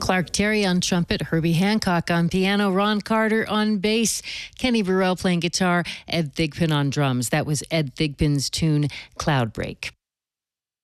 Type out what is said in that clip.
Clark Terry on trumpet, Herbie Hancock on piano, Ron Carter on bass, Kenny Burrell playing guitar, Ed Thigpen on drums. That was Ed Thigpen's tune, Cloud Break.